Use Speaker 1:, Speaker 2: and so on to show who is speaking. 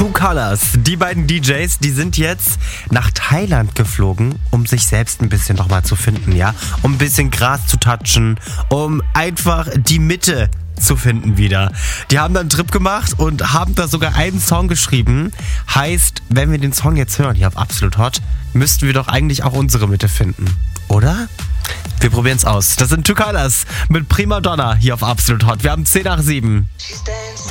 Speaker 1: Two Colors, die beiden DJs, die sind jetzt nach Thailand geflogen, um sich selbst ein bisschen nochmal zu finden, ja? Um ein bisschen Gras zu touchen, um einfach die Mitte zu finden wieder. Die haben dann einen Trip gemacht und haben da sogar einen Song geschrieben. Heißt, wenn wir den Song jetzt hören, hier auf Absolut Hot, müssten wir doch eigentlich auch unsere Mitte finden, oder? Wir probieren es aus. Das sind Two Colors mit Prima Donna hier auf Absolut Hot. Wir haben 10 nach 7.